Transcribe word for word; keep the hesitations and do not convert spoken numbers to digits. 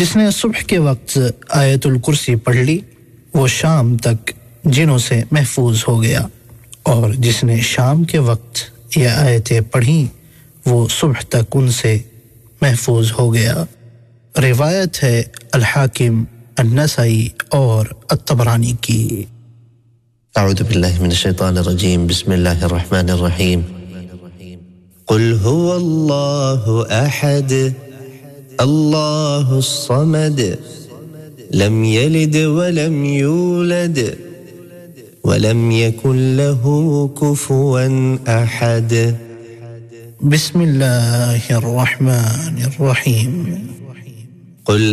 जिसने सुबह के वक्त आयतुल कुर्सी पढ़ ली वो शाम तक जिनों से महफूज हो गया और जिसने शाम के वक्त ये आयतें पढ़ी वो सुबह तक उनसे महफूज हो गया। रिवायत है अल हाकिम, अन-नसाई और अत-तबरानी की। अऊज़ु बिल्लाहि मिनश शैतानिर रजीम, बिस्मिल्लाहिर रहमानिर रहीम। कुल हुवल्लाहु अहद, अल्लाहुस समद, लम यलिद व लम यूलद व लम यकुन लहू कुफुवन अहद। बिस्मिल्लाहिर रहमानिर रहीम। कुल